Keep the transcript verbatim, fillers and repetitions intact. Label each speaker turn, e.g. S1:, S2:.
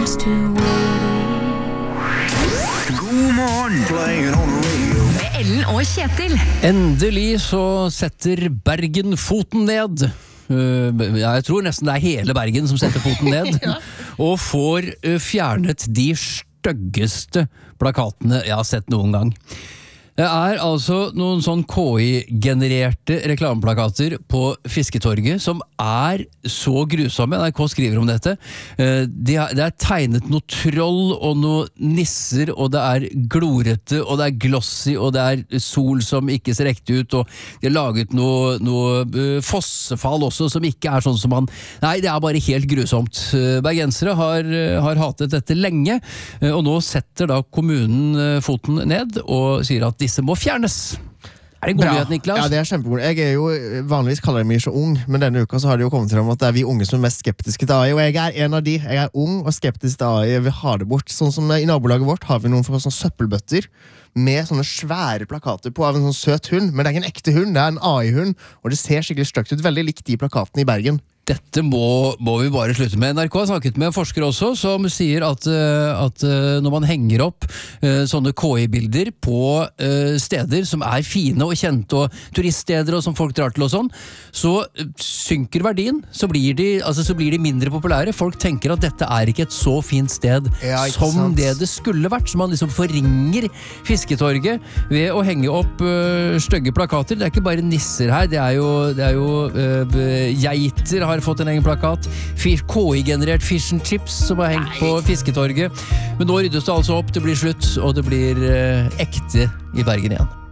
S1: seems too weighty.
S2: God morgen, playing on the radio.
S3: Med Ellen og Kjetil.
S4: Endelig så setter Bergen foten ned. Uh, jeg tror nesten det er hele Bergen som setter foten ned. ja. Og får uh, fjernet de styggeste plakatene jeg har sett noen gang. Det er altså noen sånn K I-genererte reklameplakater på Fisketorget som er så grusomme. N R K skriver om dette. Det er, det er tegnet noe troll og noe nisser, og det er glorete, og det er glossy, og det er sol som ikke ser ekte ut, og de har laget noe, noe uh, fossefall også som ikke er sånn som man... Nei, det er bare helt grusomt. Bergensere har, har hatet dette lenge, og nå setter da kommunen foten ned og sier at disse må fjernes. Er det en god nyhet, Niklas?
S5: Ja, det er kjempegod. Jeg er jo, vanligvis kaller jeg meg ikke ung, men denne uka så har det jo kommet til om at det er vi unge som er mest skeptiske til A I, og jeg er en av de. Jeg er ung og skeptisk til A I, jeg vil ha det bort. Sånn som i nabolaget vårt har vi noen for sånne søppelbøtter med sånne svære plakater på av en sånn søt hund, men det er ikke en ekte hund, det er en A I-hund, og det ser skikkelig støkt ut, veldig likt de plakatene i Bergen.
S4: Dette må, må vi bare slutte med. N R K har snakket med en forsker også, som sier at, at når man henger opp sånne K I-bilder på steder som er fine og kjente, og turiststeder og som folk drar til og sånn, så synker verdien, så blir de, altså, så blir de mindre populære. Folk tenker at dette er ikke et så fint sted
S5: ja,
S4: som
S5: sant.
S4: det det skulle vært, så man liksom forringer Fisketorget ved å henge opp uh, stygge plakater. Det er ikke bare nisser her, det er jo, det er jo uh, geiter har fått en egen plakat. K I-generert fish and chips som har hengt Nei. På Fisketorget. Men nå ryddes det altså opp, det blir slutt, og det blir uh, ekte i Bergen igjen.